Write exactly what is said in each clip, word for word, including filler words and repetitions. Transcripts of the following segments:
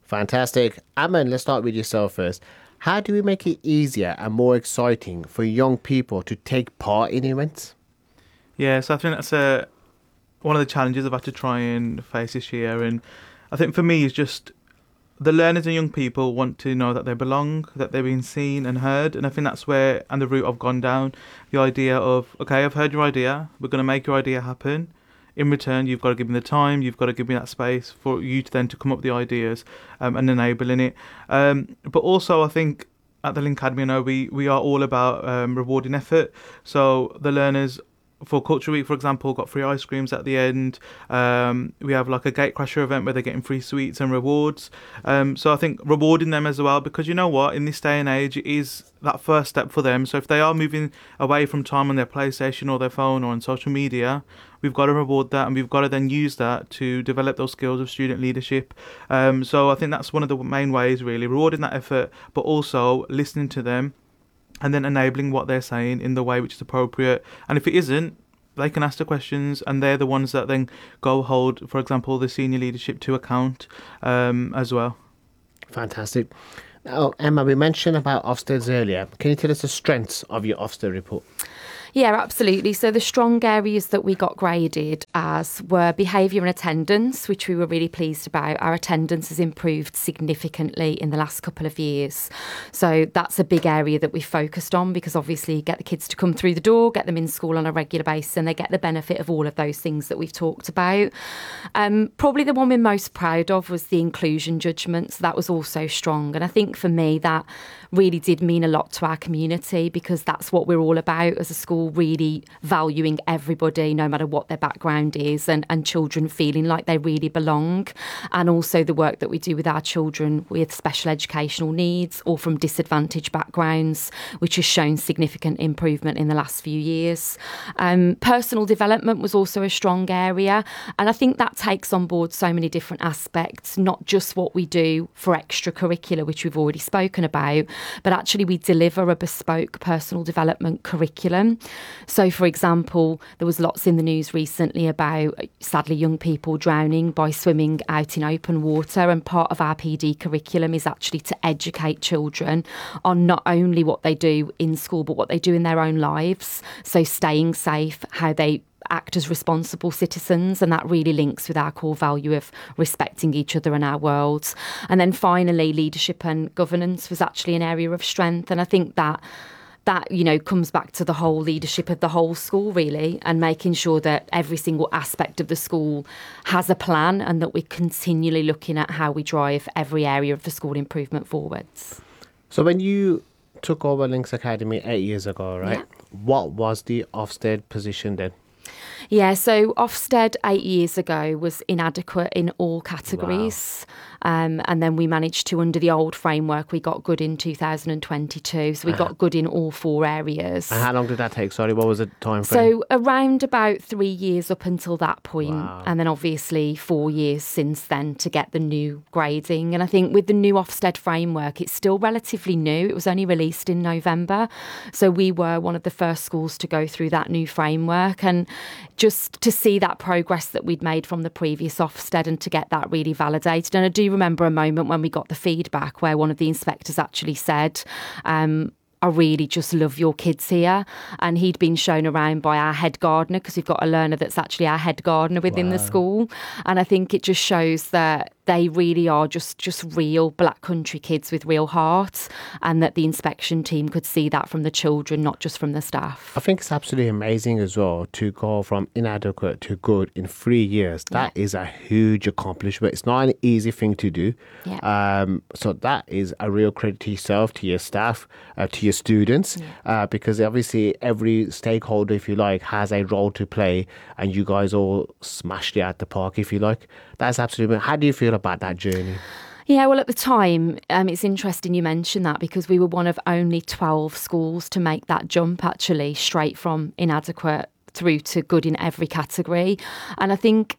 Fantastic. Aman, let's start with yourself first. How do we make it easier and more exciting for young people to take part in events? Yeah, so I think that's a, one of the challenges I've had to try and face this year. And I think for me is just the learners and young people want to know that they belong, that they're being seen and heard. And I think that's where, and the route I've gone down, the idea of, okay, I've heard your idea, we're going to make your idea happen. In return, you've got to give me the time, you've got to give me that space for you to then to come up with the ideas um, and enabling it. Um, but also, I think at the Link Academy, I know we, we are all about um, rewarding effort. So the learners for Culture Week, for example, got free ice creams at the end. Um, we have like a Gatecrasher event where they're getting free sweets and rewards. Um, so I think rewarding them as well, because you know what, in this day and age, it is that first step for them. So if they are moving away from time on their PlayStation or their phone or on social media, we've got to reward that, and we've got to then use that to develop those skills of student leadership. Um, so I think that's one of the main ways, really, rewarding that effort, but also listening to them and then enabling what they're saying in the way which is appropriate. And if it isn't, they can ask the questions, and they're the ones that then go hold, for example, the senior leadership to account um, as well. Fantastic. Now, Emma, we mentioned about Ofsteds earlier. Can you tell us the strengths of your Ofsted report? Yeah, absolutely. So the strong areas that we got graded as were behaviour and attendance, which we were really pleased about. Our attendance has improved significantly in the last couple of years. So that's a big area that we focused on, because obviously you get the kids to come through the door, get them in school on a regular basis, and they get the benefit of all of those things that we've talked about. Um, probably the one we're most proud of was the inclusion judgment. So that was also strong. And I think for me that really did mean a lot to our community, because that's what we're all about as a school, really valuing everybody, no matter what their background is, and, and children feeling like they really belong. And also the work that we do with our children with special educational needs or from disadvantaged backgrounds, which has shown significant improvement in the last few years. Um, personal development was also a strong area, and I think that takes on board so many different aspects, not just what we do for extracurricular, which we've already spoken about, but actually we deliver a bespoke personal development curriculum. So, for example, there was lots in the news recently about, sadly, young people drowning by swimming out in open water, and part of our P D curriculum is actually to educate children on not only what they do in school, but what they do in their own lives. So staying safe, how they act as responsible citizens, and that really links with our core value of respecting each other and our world. And then finally, leadership and governance was actually an area of strength, and I think that that, you know, comes back to the whole leadership of the whole school, really, and making sure that every single aspect of the school has a plan, and that we're continually looking at how we drive every area of the school improvement forwards. So when you took over Links Academy eight years ago, right, yeah. what was the Ofsted position then? Yeah, so Ofsted eight years ago was inadequate in all categories. Wow. Um, and then we managed to, under the old framework, we got good in two thousand twenty-two. So we got good in all four areas. And how long did that take? Sorry, what was the time frame? So around about three years up until that point. Wow. And then obviously four years since then to get the new grading. And I think with the new Ofsted framework, it's still relatively new. It was only released in November. So we were one of the first schools to go through that new framework. And just to see that progress that we'd made from the previous Ofsted and to get that really validated. And I do remember a moment when we got the feedback where one of the inspectors actually said, um, I really just love your kids here. And he'd been shown around by our head gardener, because we've got a learner that's actually our head gardener within wow. the school. And I think it just shows that they really are just, just real Black Country kids with real hearts, and that the inspection team could see that from the children, not just from the staff. I think it's absolutely amazing as well to go from inadequate to good in three years. That yeah. is a huge accomplishment. It's not an easy thing to do. Yeah. Um, so that is a real credit to yourself, to your staff, uh, to your students, yeah. uh, because obviously every stakeholder, if you like, has a role to play, and you guys all smashed it at the park, if you like. That's absolutely. How do you feel about that journey? Yeah, well, at the time, um, it's interesting you mention that, because we were one of only twelve schools to make that jump, actually, straight from inadequate through to good in every category. And I think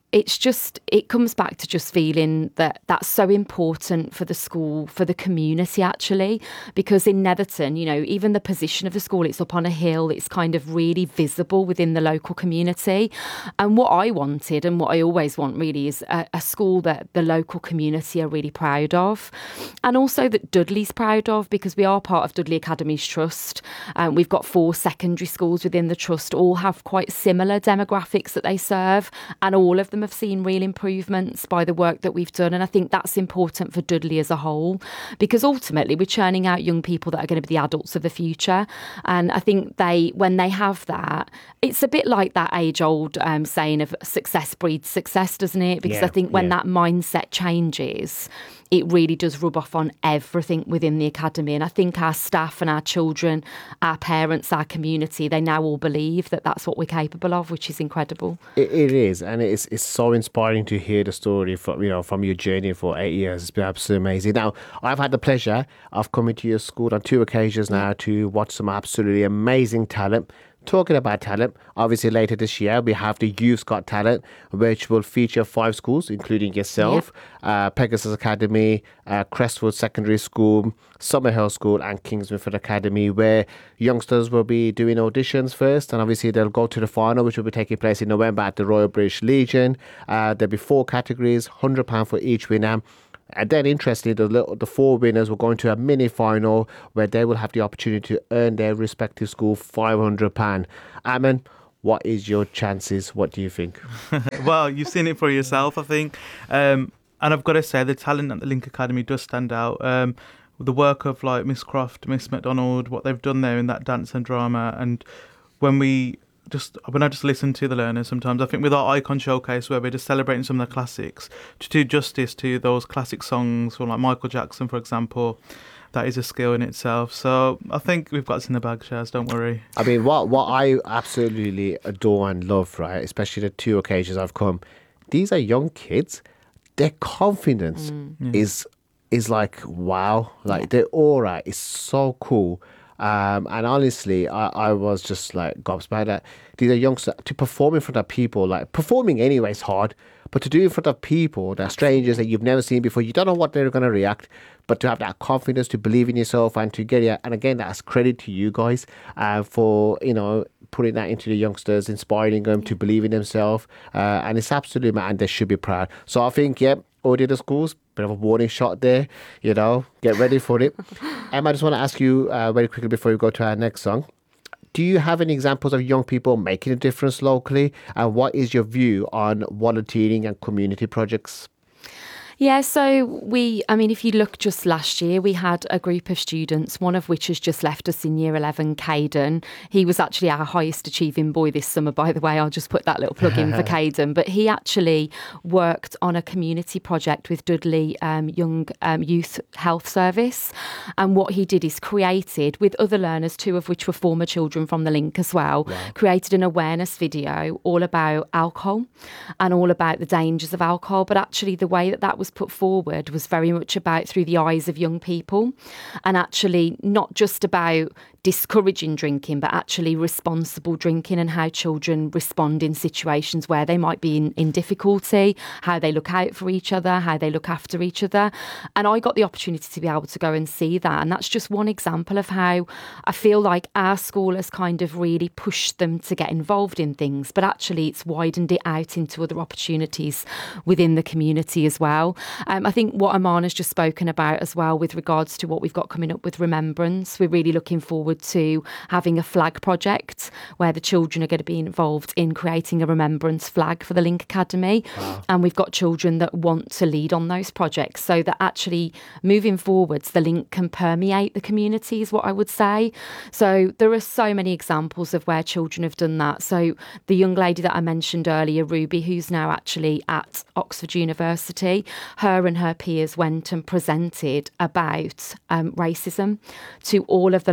it's just, it comes back to just feeling that that's so important for the school, for the community actually, because in Netherton, you know, even the position of the school, it's up on a hill, it's kind of really visible within the local community. And what I wanted and what I always want really is a, a school that the local community are really proud of, and also that Dudley's proud of, because we are part of Dudley Academy's trust. Um, we've got four secondary schools within the trust, all have quite similar demographics that they serve, and all of them have seen real improvements by the work that we've done. And I think that's important for Dudley as a whole, because ultimately we're churning out young people that are going to be the adults of the future. And I think they, when they have that, it's a bit like that age-old um, saying of success breeds success, doesn't it? Because yeah, I think when yeah. that mindset changes, it really does rub off on everything within the academy. And I think our staff and our children, our parents, our community, they now all believe that that's what we're capable of, which is incredible. It, it is, and it's it's so inspiring to hear the story from you know from your journey for eight years. It's been absolutely amazing. Now, I've had the pleasure of coming to your school on two occasions now to watch some absolutely amazing talent. Talking about talent, obviously later this year we have the Youth's Got Talent, which will feature five schools, including yourself, yep. uh, Pegasus Academy, uh, Crestwood Secondary School, Summerhill School and Kings Winford Academy, where youngsters will be doing auditions first, and obviously they'll go to the final, which will be taking place in November at the Royal British Legion. Uh, there'll be four categories, one hundred pounds for each winner. And then, interestingly, the, little, the four winners will go into a mini-final where they will have the opportunity to earn their respective school five hundred pounds. Amen, what is your chances? What do you think? Well, you've seen it for yourself, I think. Um, and I've got to say, the talent at the Link Academy does stand out. Um, the work of like Miss Croft, Miss McDonald, what they've done there in that dance and drama. And when we... Just when I just listen to the learners sometimes, I think with our Icon Showcase where we're just celebrating some of the classics, to do justice to those classic songs from like Michael Jackson, for example, that is a skill in itself. So I think we've got this in the bag, Shaz, don't worry. I mean, what what I absolutely adore and love, right, especially the two occasions I've come, these are young kids. Their confidence Mm. Yeah. is is like, wow. Like, Yeah. their aura is so cool. Um, and honestly, I, I was just like gobsmacked by that. These are youngsters to perform in front of people. Like, performing anyway is hard, but to do it in front of people, that are strangers that you've never seen before, you don't know what they're going to react. But to have that confidence, to believe in yourself, and to get it, and again, that's credit to you guys uh, for you know putting that into the youngsters, inspiring them to believe in themselves, uh, and it's absolutely man, they should be proud. So I think, yeah. All the other schools, bit of a warning shot there, you know, get ready for it. Em, I just want to ask you uh, very quickly before we go to our next song. Do you have any examples of young people making a difference locally? And what is your view on volunteering and community projects? Yeah, so we, I mean, if you look just last year, we had a group of students, one of which has just left us in year eleven, Caden. He was actually our highest achieving boy this summer, by the way. I'll just put that little plug in for Caden. But he actually worked on a community project with Dudley um, Young um, Youth Health Service. And what he did is created, with other learners, two of which were former children from the Link as well, wow. created an awareness video all about alcohol and all about the dangers of alcohol. But actually the way that that was put forward was very much about through the eyes of young people, and actually not just about discouraging drinking, but actually responsible drinking and how children respond in situations where they might be in, in difficulty, how they look out for each other, how they look after each other. And I got the opportunity to be able to go and see that. And that's just one example of how I feel like our school has kind of really pushed them to get involved in things, but actually it's widened it out into other opportunities within the community as well. Um, I think what Aman has just spoken about as well with regards to what we've got coming up with Remembrance, we're really looking forward to having a flag project where the children are going to be involved in creating a remembrance flag for the Link Academy. Wow. And we've got children that want to lead on those projects, so that actually moving forwards the Link can permeate the community is what I would say. So there are so many examples of where children have done that. So the young lady that I mentioned earlier, Ruby, who's now actually at Oxford University, her and her peers went and presented about um, racism to all of the local schools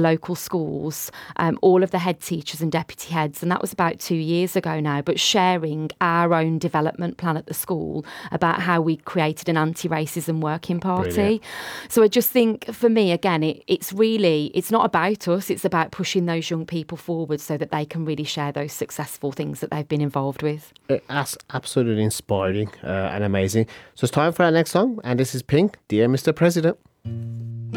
schools, um, all of the head teachers and deputy heads, and that was about two years ago now, but sharing our own development plan at the school about how we created an anti-racism working party. Brilliant. So I just think, for me, again, it, it's really, it's not about us, it's about pushing those young people forward so that they can really share those successful things that they've been involved with. That's absolutely inspiring uh, and amazing. So it's time for our next song, and this is Pink, Dear Mister President.